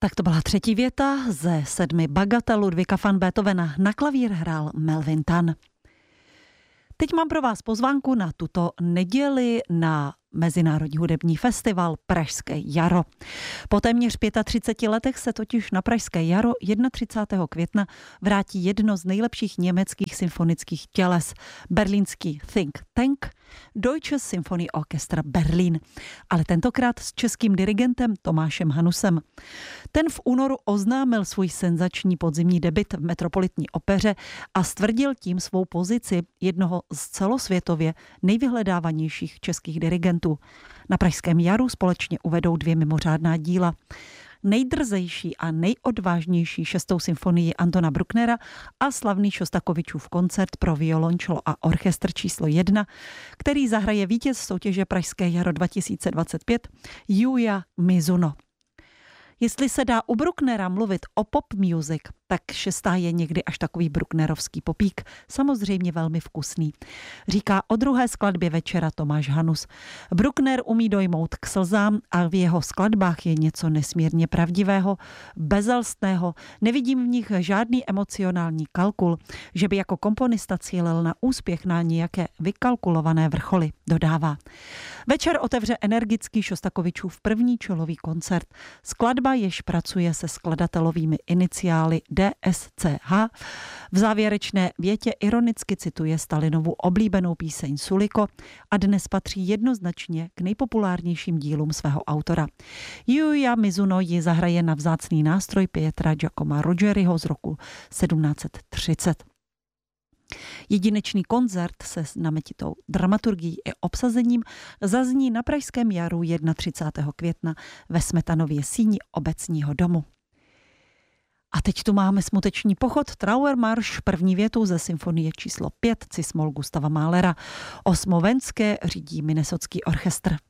Tak to byla třetí věta ze 7 bagatel Ludwiga van Beethovena. Na klavír hrál Melvin Tan. Teď mám pro vás pozvánku na tuto neděli na Mezinárodní hudební festival Pražské jaro. Po téměř 35 letech se totiž na Pražské jaro 31. května vrátí jedno z nejlepších německých symfonických těles, berlínský Think Tank, Deutsches Symphonieorchester Berlin, ale tentokrát s českým dirigentem Tomášem Hanusem. Ten v únoru oznámil svůj senzační podzimní debut v Metropolitní opeře a stvrdil tím svou pozici jednoho z celosvětově nejvyhledávanějších českých dirigentů. Na Pražském jaru společně uvedou 2 mimořádná díla. Nejdrzejší a nejodvážnější 6. symfonii Antona Brucknera a slavný Šostakovičův koncert pro violončelo a orchestr číslo 1, který zahraje vítěz soutěže Pražské jaro 2025 Yuya Mizuno. Jestli se dá u Brucknera mluvit o pop music, tak 6. je někdy až takový brucknerovský popík, samozřejmě velmi vkusný. Říká o druhé skladbě večera Tomáš Hanus. Bruckner umí dojmout k slzám a v jeho skladbách je něco nesmírně pravdivého, bezelstného, nevidím v nich žádný emocionální kalkul, že by jako komponista cílil na úspěch na nějaké vykalkulované vrcholy, dodává. Večer otevře energický Šostakovičův první čelový koncert. Skladba, jež pracuje se skladatelovými iniciály DSCH, v závěrečné větě ironicky cituje Stalinovu oblíbenou píseň Suliko a dnes patří jednoznačně k nejpopulárnějším dílům svého autora. Yuya Mizuno ji zahraje na vzácný nástroj Pietra Giacomo Ruggeriho z roku 1730. Jedinečný koncert se nametitou dramaturgií i obsazením zazní na Pražském jaru 31. května ve Smetanově síni Obecního domu. A teď tu máme smuteční pochod, Trauermarsch, první větu ze symfonie číslo 5 Cis-moll Gustava Mahlera. Osmovenské řídí Minnesotský orchestr.